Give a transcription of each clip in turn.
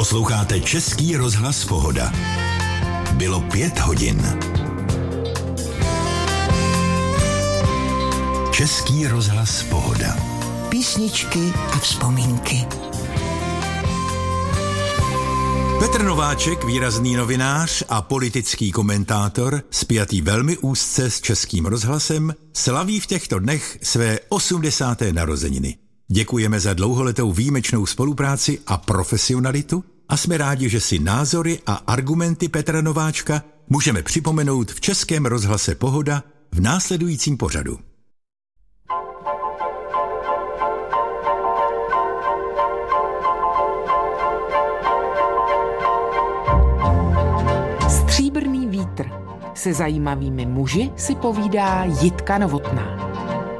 Posloucháte Český rozhlas Pohoda. Bylo 5 hodin. Český rozhlas Pohoda. Písničky a vzpomínky. Petr Nováček, výrazný novinář a politický komentátor, spjatý velmi úzce s Českým rozhlasem, slaví v těchto dnech své 80. narozeniny. Děkujeme za dlouholetou výjimečnou spolupráci a profesionalitu a jsme rádi, že si názory a argumenty Petra Nováčka můžeme připomenout v Českém rozhlase Pohoda v následujícím pořadu. Stříbrný vítr. Se zajímavými muži si povídá Jitka Novotná.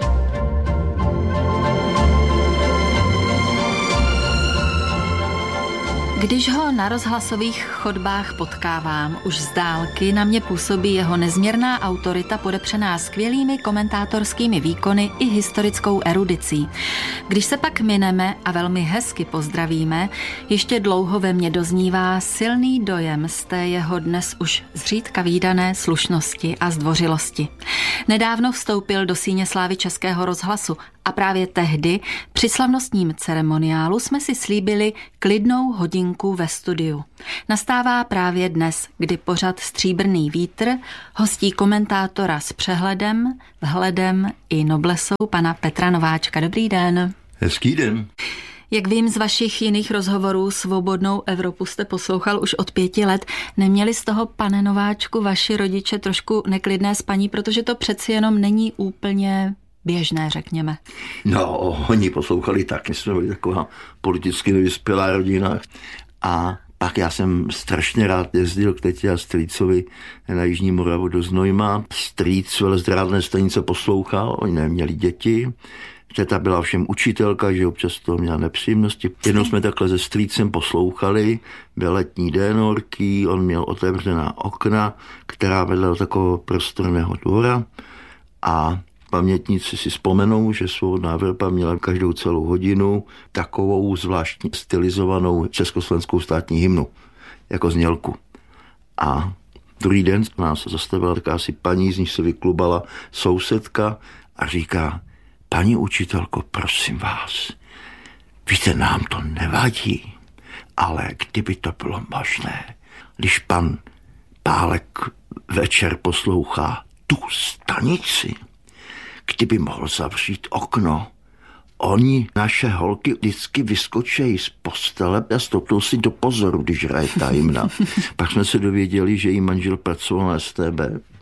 Když ho na rozhlasových chodbách potkávám, už z dálky na mě působí jeho nezměrná autorita podepřená skvělými komentátorskými výkony i historickou erudicí. Když se pak mineme a velmi hezky pozdravíme, ještě dlouho ve mně doznívá silný dojem z té jeho dnes už zřídka vídané slušnosti a zdvořilosti. Nedávno vstoupil do síně slávy Českého rozhlasu a právě tehdy při slavnostním ceremoniálu jsme si slíbili klidnou hodinku ve studiu. Nastává právě dnes, kdy pořad Stříbrný vítr hostí komentátora s přehledem, vhledem i noblesou pana Petra Nováčka. Dobrý den. Hezký den. Jak vím z vašich jiných rozhovorů, Svobodnou Evropu jste poslouchal už od 5 let. Neměli z toho, pane Nováčku, vaši rodiče trošku neklidné spaní, protože to přeci jenom není úplně běžné, řekněme. No, oni poslouchali taky, jsme byli taková politicky nevyspělá rodina. A pak já jsem strašně rád jezdil k tetě a strýcovi na Jižní Moravu do Znojma. Strýc velezdrádné stanice poslouchal, oni neměli děti. Teta byla všem učitelka, že občas to měla nepříjemnosti. Jednou jsme takhle se strýcem poslouchali, byl letní den horký, on měl otevřená okna, která vedla do takového prostorného dvora a pamětníci si vzpomenou, že Svobodná Evropa měla každou celou hodinu takovou zvláštní stylizovanou československou státní hymnu, jako znělku. A druhý den nás zastavila taká si paní, z níž se vyklubala sousedka a říká: paní učitelko, prosím vás, víte, nám to nevadí, ale kdyby to bylo možné, když pan Pálek večer poslouchá tu stanici, kdyby mohl zavřít okno, oni, naše holky, vždycky vyskočejí z postele a stopnou si do pozoru, když hraje ta hymna. Pak jsme se dověděli, že jí manžel pracoval na STB.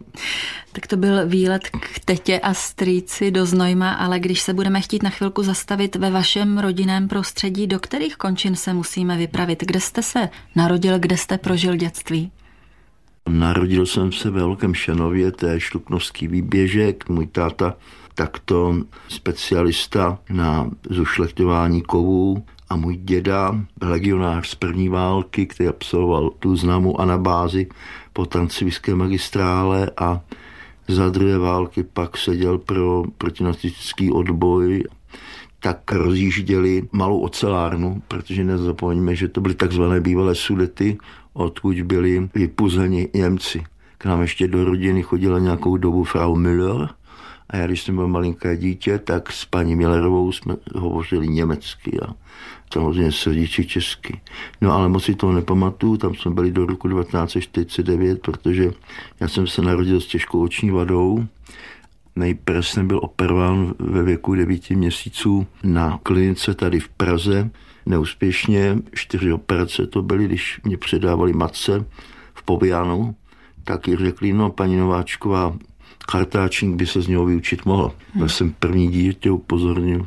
Tak to byl výlet k tetě a strýci do Znojma, ale když se budeme chtít na chvilku zastavit ve vašem rodinném prostředí, do kterých končin se musíme vypravit? Kde jste se narodil, kde jste prožil dětství? Narodil jsem se ve Velkém Šanově, to je Šluknovský výběžek. Můj táta takto specialista na zušlechťování kovů a můj děda, legionář z první války, který absolvoval tu známou anabázi po tancivské magistrále a za druhé války pak seděl pro protinacistický odboj, tak rozjížděli malou ocelárnu, protože nezapomeňme, že to byly takzvané bývalé Sudety, odkud byli vypuzeni Němci. K nám ještě do rodiny chodila nějakou dobu Frau Müller a já, když jsem byl malinké dítě, tak s paní Millerovou jsme hovořili německy a samozřejmě s rodiči česky. No ale moc si toho nepamatuju, tam jsme byli do roku 1949, protože já jsem se narodil s těžkou oční vadou. Nejprve jsem byl operován ve věku 9 měsíců na klinice tady v Praze. Neúspěšně 4 operace to byly, když mě předávali matce v Povianu, tak jí řekli, no paní Nováčková, kartáčník by se z něho vyučit mohl. Já jsem první dítě upozornil.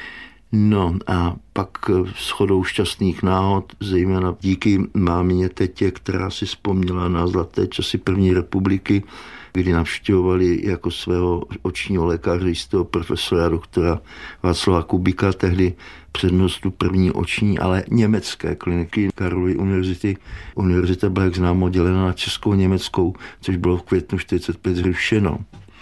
No a pak shodou šťastných náhod, zejména díky mámě tetě, která si vzpomněla na zlaté časy první republiky, kdy navštěvovali jako svého očního lékaře, jistého profesora doktora Václava Kubika, tehdy přednostu první oční, ale německé kliniky Karlovy univerzity. Univerzita byla, jak známo, dělena na českou a německou, což bylo v květnu 1945 zrušeno.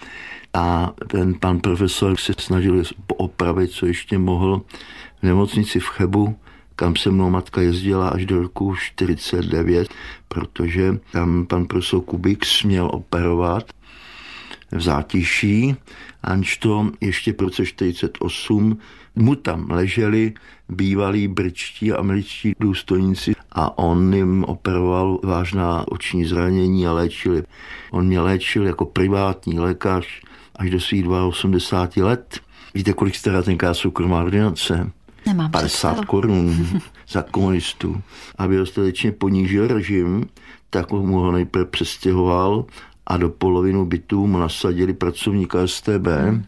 A ten pan profesor se snažil opravit, co ještě mohl. V nemocnici v Chebu kam se mnou matka jezdila až do roku 49, protože tam pan profesor Kubik směl operovat v Zátiší, anžto ještě v roce 48 mu tam leželi bývalí britští a američtí důstojníci a on jim operoval vážná oční zranění a léčil. On mě léčil jako privátní lékař až do svých 82 let. Víte, kolik stará tenkrát soukromá ordinace? Nemám 50 korun za komunistů. Aby dostatečně ponížil režim, tak mu ho nejprve přestěhoval a do polovinu bytů mu nasadili pracovníka STB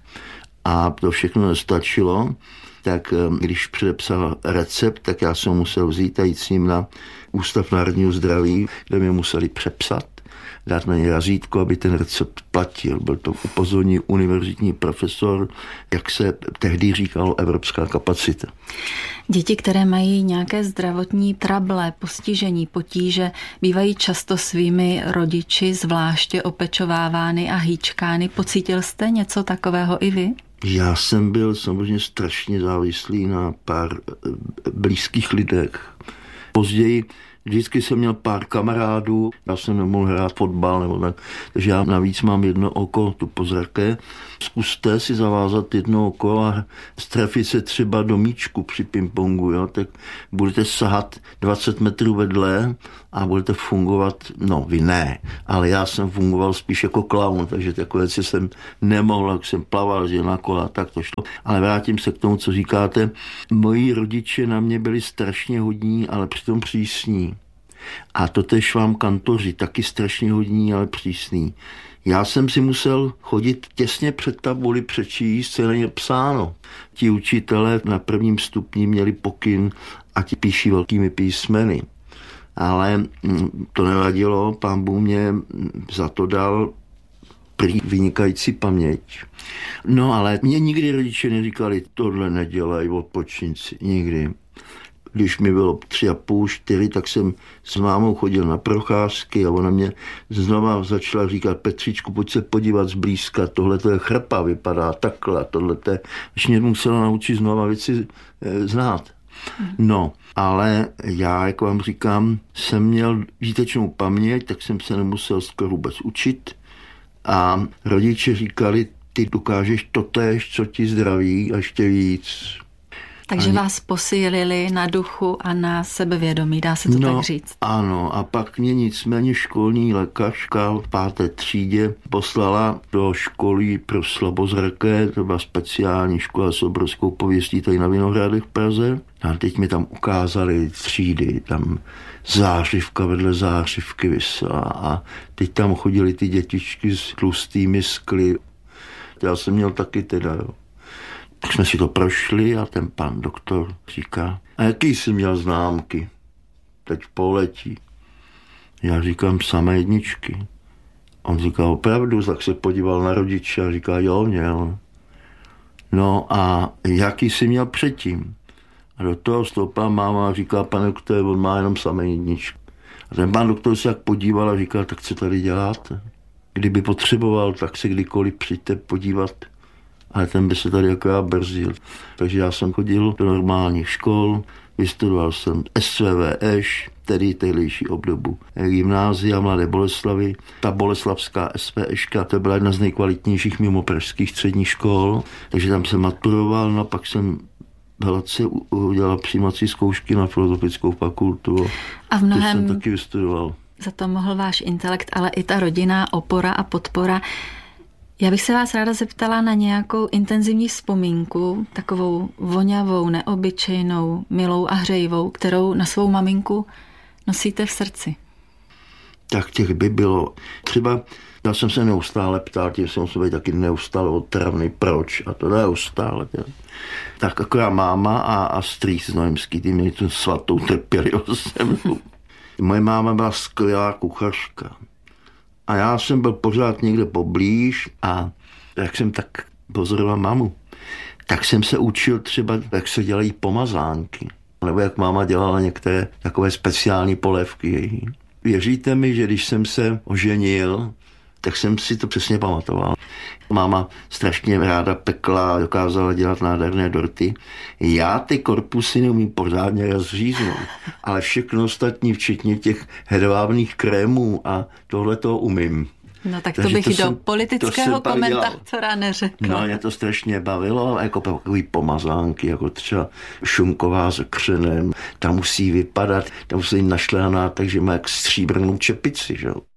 a to všechno nestačilo. Tak když předepsal recept, tak já jsem musel vzít a jít s ním na Ústav národního zdraví, kde mě museli přepsat, dát na ně razítko, aby ten recept platil. Byl to upozorní univerzitní profesor, jak se tehdy říkalo, evropská kapacita. Děti, které mají nějaké zdravotní trable, postižení, potíže, bývají často svými rodiči zvláště opečovávány a hýčkány. Pocítil jste něco takového i vy? Já jsem byl samozřejmě strašně závislý na pár blízkých lidech. Později vždycky jsem měl pár kamarádů, já jsem nemohl hrát fotbal nebo tak, takže já navíc mám jedno oko, tu pozraké. Zkuste si zavázat jedno oko a strefit se třeba do míčku při pingpongu, jo? Tak budete sahat 20 metrů vedle a budete fungovat, no vy ne, ale já jsem fungoval spíš jako klaun, takže takové věci jsem nemohl, jak jsem plaval, že na kola, tak to šlo. Ale vrátím se k tomu, co říkáte. Moji rodiče na mě byli strašně hodní, ale přitom přísní. A totéž vám kantoři, taky strašně hodní, ale přísný. Já jsem si musel chodit těsně před tabuli přečíst, co je psáno. Ti učitelé na prvním stupni měli pokyn a ti píší velkými písmeny. Ale to nevadilo, pán Bůh mě za to dal prý vynikající paměť. No ale mě nikdy rodiče neříkali, tohle nedělej, odpočiň si, nikdy. Když mi bylo 3,5, 4, tak jsem s mámou chodil na procházky a ona mě znova začala říkat, Petříčku, pojď se podívat zblízka, tohle to je chrpa, vypadá takhle, tohle to je, až mě musela naučit znova věci znát. No, ale já, jak vám říkám, jsem měl výtečnou paměť, tak jsem se nemusel skoro vůbec učit a rodiče říkali, ty dokážeš totéž, co ti zdraví a ještě víc. Takže vás posílili na duchu a na sebevědomí, dá se to tak říct. Ano, a pak mě nicméně školní lékařka v 5. třídě poslala do školy pro slabozraké, to byla speciální škola s obrovskou pověstí tady na Vinohradech v Praze. A teď mi tam ukázali třídy, tam zářivka vedle zářivky visela a teď tam chodili ty dětičky s tlustými skly. Já jsem měl taky teda, jo. Tak jsme si to prošli a ten pan doktor říká, a jaký jsi měl známky? Teď v pololetí. Já říkám, samé jedničky. On říká, opravdu, tak se podíval na rodiče a říká, jo, měl. No a jaký jsi měl předtím? A do toho stoupá máma a říká, pane doktore, on má jenom samé jedničky. A ten pan doktor se jak podíval a říká, tak co tady děláte? Kdyby potřeboval, tak se kdykoliv přijďte podívat. Ale ten by se tady akorát brzdil. Takže já jsem chodil do normálních škol, vystudoval jsem SVVŠ, tedy tehdejší obdobu gymnázia Mladé Boleslavi. Ta boleslavská SVŠka, to byla jedna z nejkvalitnějších mimo pražských středních škol, takže tam jsem maturoval, no a pak jsem v Hladce udělal přijímací zkoušky na filozofickou fakultu. A v mnohem jsem taky vystudoval. Za to mohl váš intelekt, ale i ta rodinná opora a podpora. Já bych se vás ráda zeptala na nějakou intenzivní vzpomínku, takovou voňavou, neobyčejnou, milou a hřejivou, kterou na svou maminku nosíte v srdci. Tak těch by bylo. Třeba já jsem se neustále ptal, tím jsem se taky neustále otravný, proč a to neustále. Tě. Tak akorát máma a strýc znojemský, ty měli tu svatou trpělivost se mnou. Moje máma byla skvělá kuchařka. A já jsem byl pořád někde poblíž a jak jsem tak pozoroval mámu, tak jsem se učil třeba, jak se dělají pomazánky. Nebo jak máma dělala některé takové speciální polévky její. Věříte mi, že když jsem se oženil tak jsem si to přesně pamatoval. Máma strašně ráda pekla a dokázala dělat nádherné dorty. Já ty korpusy neumím pořádně rozříznout, ale všechno ostatní, včetně těch hedvábných krémů a tohle to umím. No tak takže to bych do politického komentátora neřekla. No, mě to strašně bavilo, jako takový pomazánky, jako třeba šunková s křenem. Ta musí vypadat, ta musí jít našlehaná, takže má jak stříbrnou čepici, že?